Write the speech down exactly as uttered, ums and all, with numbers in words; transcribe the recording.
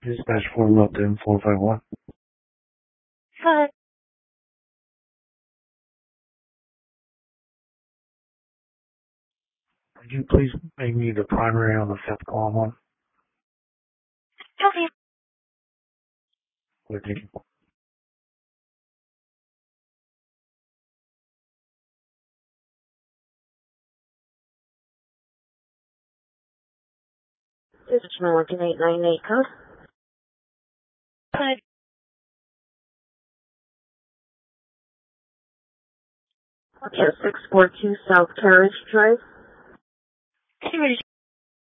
Dispatch four Lupton four five one. Hi. Could you please make me the primary on the fifth column one? Okay. With you. This is Milliken eight nine eight code. Hi. Okay, six four two South Carriage Drive.